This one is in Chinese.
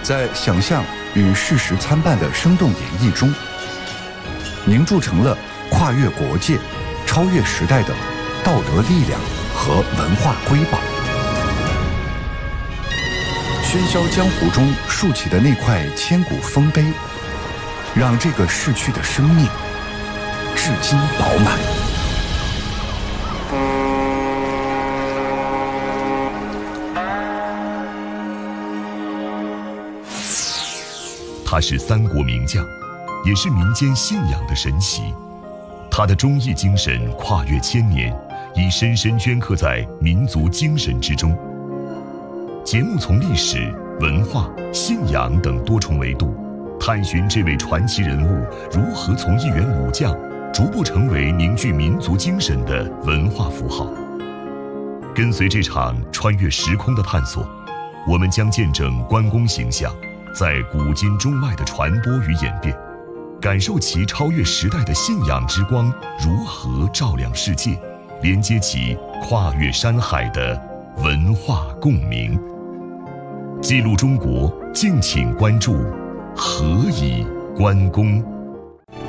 在想象与事实参半的生动演绎中，凝铸成了跨越国界、超越时代的道德力量和文化瑰宝。喧嚣江湖中竖起的那块千古丰碑，让这个逝去的生命至今饱满。 他是三国名将，也是民间信仰的神祇。他的忠义精神跨越千年，已深深镌刻在民族精神之中。节目从历史、文化、信仰等多重维度，探寻这位传奇人物如何从一员武将逐步成为凝聚民族精神的文化符号。跟随这场穿越时空的探索，我们将见证关公形象在古今中外的传播与演变，感受其超越时代的信仰之光如何照亮世界，连接起跨越山海的文化共鸣。记录中国，敬请关注何以关公。